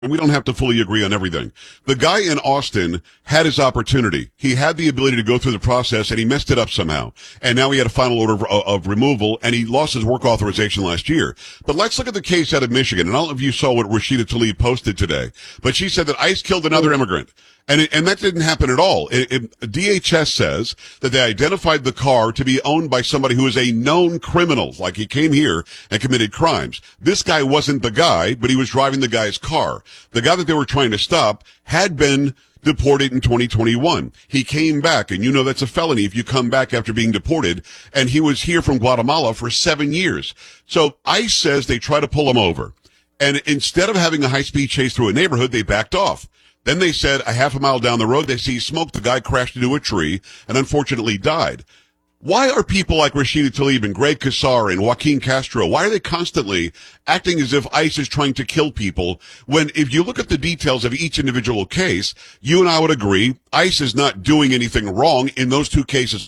and we don't have to fully agree on everything. The guy in Austin had his opportunity. He had the ability to go through the process, and he messed it up somehow. And now he had a final order of removal, and he lost his work authorization last year. But let's look at the case out of Michigan. And I don't know if you saw what Rashida Tlaib posted today, but she said that ICE killed another immigrant. And that didn't happen at all. DHS says that they identified the car to be owned by somebody who is a known criminal, like he came here and committed crimes. This guy wasn't the guy, but he was driving the guy's car. The guy that they were trying to stop had been deported in 2021. He came back, and you know that's a felony if you come back after being deported, and he was here from Guatemala for 7 years. So ICE says they try to pull him over. And instead of having a high-speed chase through a neighborhood, they backed off. Then they said a half a mile down the road, they see smoke. The guy crashed into a tree and unfortunately died. Why are people like Rashida Tlaib and Greg Casar and Joaquin Castro, why are they constantly acting as if ICE is trying to kill people when if you look at the details of each individual case, you and I would agree ICE is not doing anything wrong in those two cases?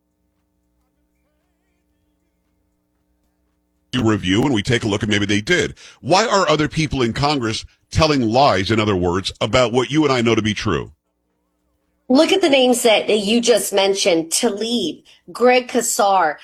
Review and we take a look and maybe they did. Why are other people in Congress telling lies, in other words, about what you and I know to be true? Look at the names that you just mentioned: Tlaib, Greg Casar,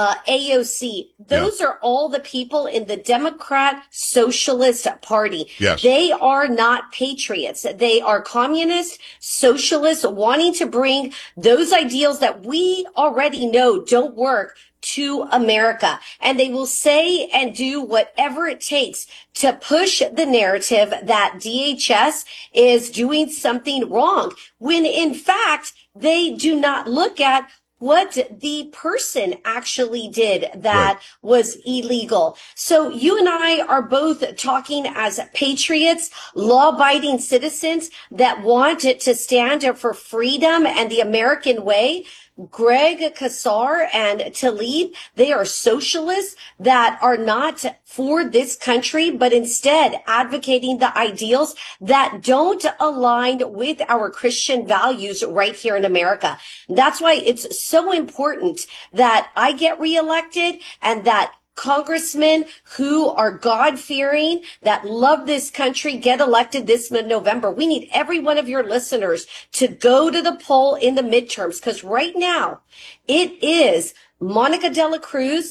AOC. Those are all the people in the Democrat Socialist Party. Yes. They are not patriots. They are communist, socialists wanting to bring those ideals that we already know don't work to America. And they will say and do whatever it takes to push the narrative that DHS is doing something wrong, when in fact, they do not look at what the person actually did that was illegal. So you and I are both talking as patriots, law-abiding citizens that want to stand for freedom and the American way. Greg Casar and Tlaib, they are socialists that are not for this country, but instead advocating the ideals that don't align with our Christian values right here in America. That's why it's so important that I get reelected and that congressmen who are God-fearing, that love this country, get elected this November. We need every one of your listeners to go to the poll in the midterms, because right now it is Monica de la Cruz,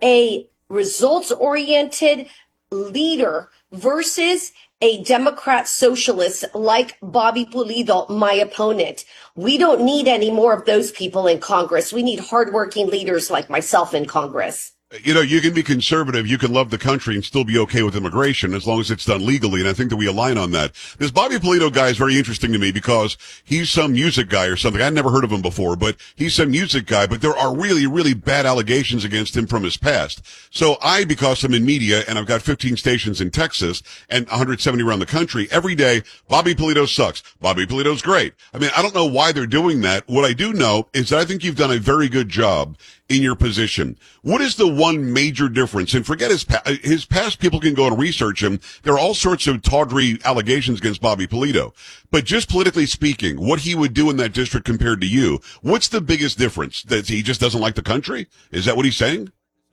a results-oriented leader, versus a Democrat socialist like Bobby Pulido, my opponent. We don't need any more of those people in Congress. We need hardworking leaders like myself in Congress. You know, you can be conservative, you can love the country and still be okay with immigration as long as it's done legally, and I think that we align on that. This Bobby Pulido guy is very interesting to me because he's some music guy or something. I'd never heard of him before, but he's some music guy, but there are really, really bad allegations against him from his past. So because I'm in media and I've got 15 stations in Texas and 170 around the country, every day, Bobby Pulido sucks. Bobby Pulido's great. I mean, I don't know why they're doing that. What I do know is that I think you've done a very good job in your position. What is the one major difference? And forget his past, people can go and research him. There are all sorts of tawdry allegations against Bobby Pulido. But just politically speaking, what he would do in that district compared to you, what's the biggest difference? That he just doesn't like the country? Is that what he's saying?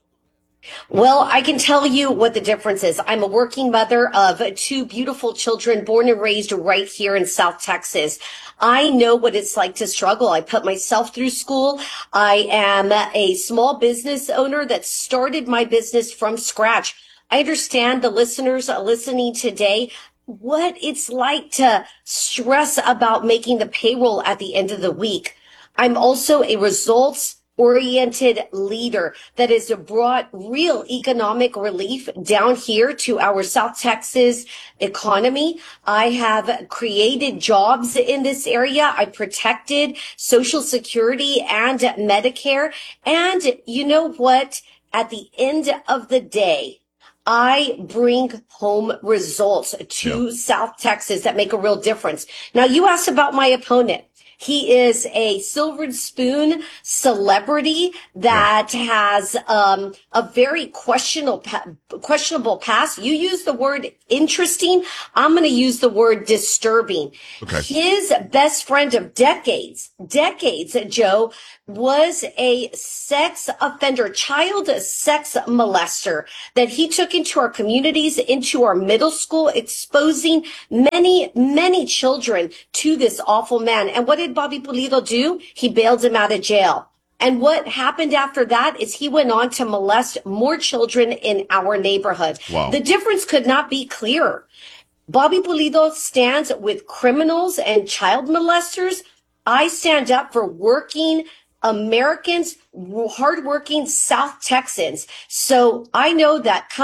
Well, I can tell you what the difference is. I'm a working mother of two beautiful children born and raised right here in South Texas. I know what it's like to struggle. I put myself through school. I am a small business owner that started my business from scratch. I understand the listeners listening today what it's like to stress about making the payroll at the end of the week. I'm also a results-oriented leader that has brought real economic relief down here to our South Texas economy. I have created jobs in this area. I protected Social Security and Medicare. And you know what? At the end of the day, I bring home results to South Texas that make a real difference. Now, you asked about my opponent. He is a silver spoon celebrity that has a very questionable past. You use the word interesting. I'm going to use the word disturbing. Okay. His best friend of decades, Joe, was a sex offender, child sex molester that he took into our communities, into our middle school, exposing many children to this awful man. And what did Bobby Pulido do? He bailed him out of jail. And what happened after that is he went on to molest more children in our neighborhood. Wow. The difference could not be clearer. Bobby Pulido stands with criminals and child molesters. I stand up for working Americans, hardworking South Texans. So I know that